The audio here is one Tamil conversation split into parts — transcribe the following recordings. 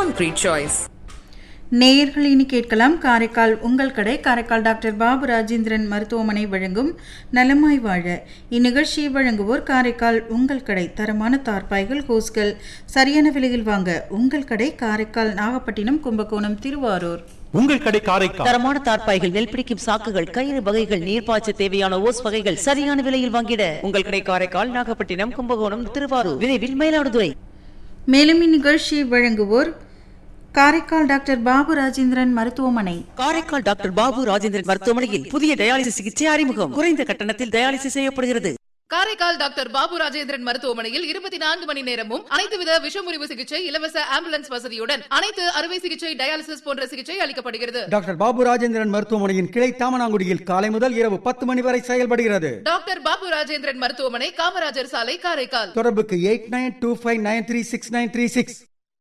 concrete choice. நேயர்கள் இனி கேட்கலாம் காரைக்கால் உங்கள் கடை காரைக்கால் டாக்டர் பாபு ராஜேந்திரன் மருத்துவமனை வழங்கும் நலமாய் வாழ. இந்நிகழ்ச்சியை வழங்குவோர் காரைக்கால் உங்கள் கடை தரமான தார்பாய்கள் ஹோஸ்கள் சரியான விலையில் வாங்க உங்கள் கடை காரைக்கால் நாகப்பட்டினம் கும்பகோணம் திருவாரூர். உங்கள் கடை காரைக்கால் தரமான தார்பாய்கள் நெல் பிடிக்கும் சாக்குகள் கயிறு வகைகள் நீர்ப்பாய்ச்ச தேவையான ஓஸ் வகைகள் சரியான விலையில் வாங்கிட உங்கள் கடை காரைக்கால் நாகப்பட்டினம் கும்பகோணம் திருவாரூர் விரைவில் மயிலாடுதுறை. மேலும் இந்நிகழ்ச்சியை வழங்குவோர் காரைக்கால் டாக்டர் பாபு ராஜேந்திரன் மருத்துவமனை. காரைக்கால் டாக்டர் பாபு ராஜேந்திரன் மருத்துவமனையில் புதிய டயாலிசிஸ் சிகிச்சை அறிமுகம். குறைந்த கட்டணத்தில் டயாலிசிஸ் செய்யப்படுகிறது. காரைக்கால் டாக்டர் பாபு ராஜேந்திரன் மருத்துவமனையில் 24 மணி நேரமும் அனைத்து வித விஷமுறிவு சிகிச்சை, இலவச ஆம்புலன்ஸ் வசதியுடன் அனைத்து அறுவை சிகிச்சை, டயாலிசிஸ் போன்ற சிகிச்சை அளிக்கப்படுகிறது. டாக்டர் பாபு ராஜேந்திரன் மருத்துவமனையின் கிளை தாமனாங்குடியில் காலை முதல் இரவு 10 மணி வரை செயல்படுகிறது. டாக்டர் பாபு ராஜேந்திரன் மருத்துவமனை, காமராஜர் சாலை, காரைக்கால். தொடர்புக்கு 8925936936.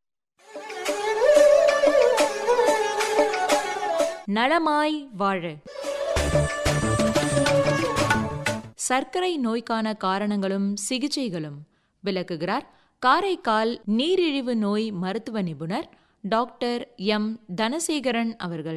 நலமாய் வாழ. சர்க்கரை நோய்க்கான காரணங்களும் சிகிச்சைகளும் விளக்குகிறார் காரைக்கால் நீரிழிவு நோய் மருத்துவ நிபுணர் டாக்டர் எம் தனசேகரன் அவர்கள்.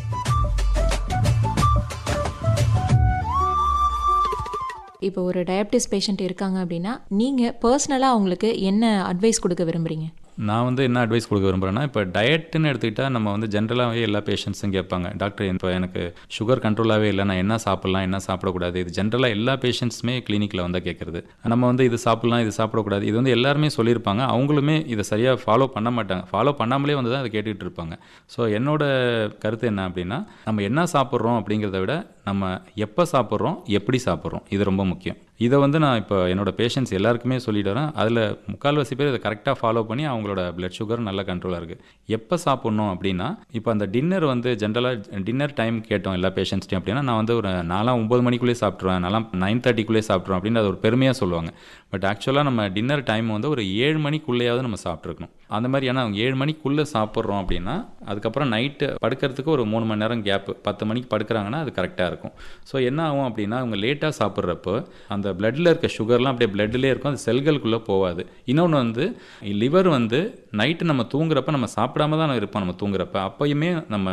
இப்போ ஒரு டயபிட்டிஸ் பேஷண்ட் இருக்காங்க அப்படின்னா நீங்கள் பர்சனலாக அவங்களுக்கு என்ன அட்வைஸ் கொடுக்க விரும்புகிறீங்க? நான் என்ன அட்வைஸ் கொடுக்க விரும்புகிறேன்னா, இப்போ டயட்டுன்னு எடுத்துக்கிட்டால் நம்ம ஜென்ரலாகவே எல்லா பேஷண்ட்ஸும் கேட்பாங்க, டாக்டர் இப்போ எனக்கு சுகர் கண்ட்ரோலாகவே இல்லை, நான் என்ன சாப்பிட்லாம் என்ன சாப்பிடக்கூடாது. இது ஜென்ரலாக எல்லா பேஷண்ட்ஸுமே கிளினிக்கில் கேட்குறது. நம்ம இது சாப்பிட்லாம் இது சாப்பிடக்கூடாது. இது எல்லாருமே சொல்லியிருப்பாங்க. அவங்களுமே இதை சரியாக ஃபாலோ பண்ண மாட்டாங்க. ஃபாலோ பண்ணாமலே தான் அதை கேட்டுக்கிட்டு இருப்பாங்க. ஸோ என்னோட கருத்து என்ன அப்படின்னா, நம்ம என்ன சாப்பிட்றோம் அப்படிங்கிறத விட நம்ம எப்போ சாப்பிட்றோம் எப்படி சாப்பிட்றோம் இது ரொம்ப முக்கியம். இதை நான் இப்போ என்னோடய பேஷண்ட்ஸ் எல்லாருக்குமே சொல்லிட்டு வரேன். அதில் முக்கால்வாசி பேர் இதை கரெக்டாக ஃபாலோ பண்ணி அவங்களோட பிளட் சுகர் நல்ல கண்ட்ரோலாக இருக்குது. எப்போ சாப்பிட்ணும் அப்படின்னா, இப்போ அந்த டின்னர் ஜென்ரலாக டின்னர் டைம் கேட்டோம் எல்லா பேஷண்ட்ஸ்டையும் அப்படின்னா, நான் ஒரு 9 மணிக்குள்ளேயே சாப்பிட்ருவேன், 9:30 சாப்பிட்ருவேன் அப்படின்னு அது ஒரு பெருமையாக சொல்லுவாங்க. பட் ஆக்சுவலாக நம்ம டின்னர் டைம் ஒரு 7 மணிக்குள்ளேயாவது நம்ம சாப்பிட்ருக்கணும். அந்த மாதிரி ஏன்னா அவங்க 7 மணிக்குள்ளே சாப்பிட்றோம் அப்படின்னா அதுக்கப்புறம் நைட்டு படுக்கிறதுக்கு ஒரு 3 மணி நேரம் கேப்பு. 10 மணிக்கு படுக்கிறாங்கன்னா அது கரெக்டாக இருக்கும். ஸோ என்ன ஆகும் அப்படின்னா, அவங்க லேட்டாக சாப்பிட்றப்போ அந்த பிளட்டில் இருக்க சுகர்லாம் அப்படியே பிளட்லேயே இருக்கும், அது செல்களுக்குள்ளே போகாது. இன்னொன்று லிவர் நைட்டு நம்ம தூங்குறப்ப நம்ம சாப்பிடாம தான் இருப்போம். நம்ம தூங்குறப்ப அப்பயுமே நம்ம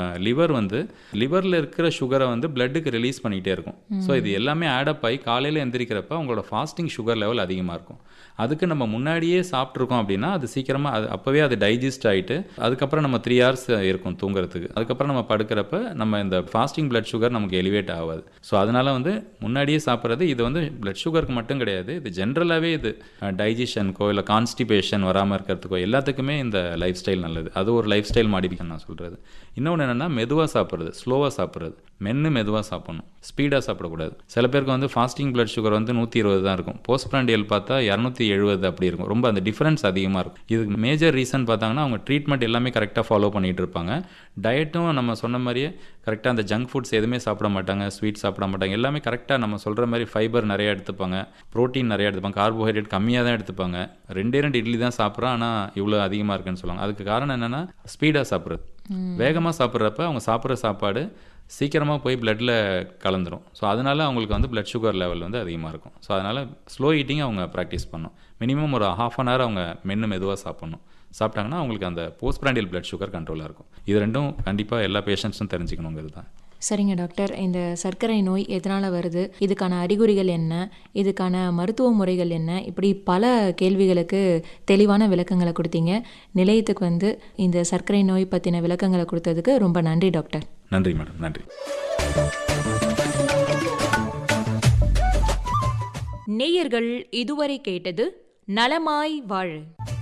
லிவரில் இருக்கிற சுகரை பிளட்டுக்கு ரிலீஸ் பண்ணிகிட்டே இருக்கும். ஸோ இது எல்லாமே ஆடப் ஆகி காலையில் எந்திரிக்கிறப்ப அவங்களோட ஃபாஸ்டிங் சுகர் லெவல் அதிகமாக இருக்கும். அதுக்கு நம்ம முன்னாடியே சாப்பிட்ருக்கோம் அப்படின்னா அது சீக்கிரமாக அப்போவே அது டைஜஸ்ட் ஆகிட்டு அதுக்கப்புறம் நம்ம 3 hours இருக்கும் தூங்குறதுக்கு. அதுக்கப்புறம் நம்ம படுக்கிறப்ப நம்ம இந்த ஃபாஸ்டிங் பிளட் சுகர் நமக்கு எலிவேட் ஆகாது. ஸோ அதனால் முன்னாடியே சாப்பிட்றது இது பிளட் சுகருக்கு மட்டும் கிடையாது, இது ஜென்ரலாகவே இது டைஜஷனுக்கோ இல்லை கான்ஸ்டிபேஷன் வராமல் இருக்கிறதுக்கோ எல்லாத்துக்குமே இந்த லைஃப் ஸ்டைல் நல்லது. அது ஒரு லைஃப் ஸ்டைல் மாடிஃபிகேஷன் நான் சொல்கிறது. இன்னொன்று என்னென்னா, மெதுவாக சாப்பிட்றது, ஸ்லோவாக சாப்பிட்றது, மெதுவாக சாப்பிடணும், ஸ்பீடாக சாப்பிடக்கூடாது. சில பேருக்கு ஃபாஸ்டிங் பிளட் சுகர் 120 தான் இருக்கும், போஸ்ட் பிராண்டியல் பார்த்தா 270 அப்படி இருக்கும். ரொம்ப அந்த டிஃப்ரென்ஸ் அதிகமாக இருக்கும். இதுக்கு மேஜர் ரீசன் பார்த்தாங்கன்னா அவங்க ட்ரீட்மெண்ட் எல்லாமே கரெக்டாக ஃபாலோ பண்ணிகிட்டு இருப்பாங்க. டயட்டும் நம்ம சொன்ன மாதிரியே கரெக்டாக அந்த ஜங்க் ஃபுட்ஸ் எதுவுமே சாப்பிட மாட்டாங்க, ஸ்வீட் சாப்பிட மாட்டாங்க, எல்லாமே கரெக்டாக நம்ம சொல்கிற மாதிரி ஃபைபர் நிறையா எடுத்துப்பாங்க, ப்ரோட்டீன் நிறையா எடுத்துப்பாங்க, கார்போஹைட்ரேட் கம்மியாக தான் எடுத்துப்பாங்க. 2 இட்லி தான் சாப்பிட்றோம் ஆனால் இவ்வளோ அதிகமாக இருக்குன்னு சொல்லுவாங்க. அதுக்கு காரணம் என்னென்னா, ஸ்பீடாக சாப்பிட்றது. வேகமாக சாப்பிட்றப்ப அவங்க சாப்பிட்ற சாப்பாடு சீக்கிரமாக போய் பிளட்டில் கலந்துரும். ஸோ அதனால் அவங்களுக்கு பிளட் சுகர் லெவல் அதிகமாக இருக்கும். ஸோ அதனால் ஸ்லோ ஈட்டிங் அவங்க ப்ராக்டிஸ் பண்ணணும். மினிமம் ஒரு ½ an hour அவங்க மெதுவாக சாப்பிட்ணும். சாப்பிட்டாங்கன்னா அவங்களுக்கு அந்த போஸ்ட் பிராண்டியல் பிளட் சுகர் கண்ட்ரோலாக இருக்கும். இது ரெண்டும் கண்டிப்பாக எல்லா பேஷண்ட்ஸும் தெரிஞ்சுக்கணுங்கிறது தான். சரிங்க டாக்டர், இந்த சர்க்கரை நோய் எதனால் வருது, இதுக்கான அறிகுறிகள் என்ன, இதுக்கான மருத்துவ முறைகள் என்ன, இப்படி பல கேள்விகளுக்கு தெளிவான விளக்கங்களை கொடுத்தீங்க. நிலையத்துக்கு இந்த சர்க்கரை நோய் பற்றின விளக்கங்களை கொடுத்ததுக்கு ரொம்ப நன்றி டாக்டர். நன்றி மேடம், நன்றி. நேயர்கள் இதுவரை கேட்டது நலமாய் வாழ.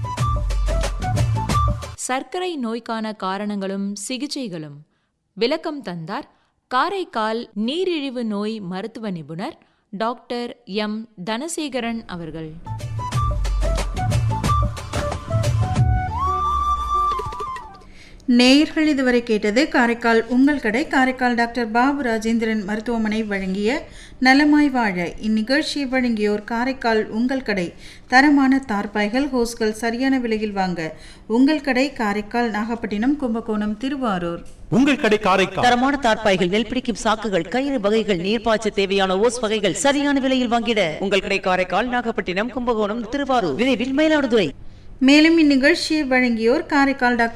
சர்க்கரை நோய்க்கான காரணங்களும் சிகிச்சைகளும் விளக்கம் தந்தார் காரைக்கால் நீரிழிவு நோய் மருத்துவ நிபுணர் டாக்டர் எம் தனசேகரன் அவர்கள். நேயர்கள் இதுவரை கேட்டது காரைக்கால் உங்கள் கடை காரைக்கால் டாக்டர் பாபு ராஜேந்திரன் மருத்துவமனை வழங்கிய நலமாய் வாழ. இந்நிகழ்ச்சியை வழங்கியோர் காரைக்கால் உங்கள் கடை தரமான தார்பாய்கள் ஹோஸ்கள் சரியான விலையில் வாங்க உங்கள் கடை காரைக்கால் நாகப்பட்டினம் கும்பகோணம் திருவாரூர். உங்கள் கடை காரைக்கால் தரமான தார்பாய்கள் நெல் பிடிக்கும் சாக்குகள் கயிறு வகைகள் நீர்ப்பாய்ச்ச தேவையான ஓஸ் வகைகள் சரியான விலையில் வாங்கிட உங்கள் கடை காரைக்கால் நாகப்பட்டினம் கும்பகோணம் திருவாரூர் விரைவில் மயிலாடுதுறை. மேலும் இந்நிகழ்ச்சியை வழங்கியோர் காரைக்கால் டாக்டர்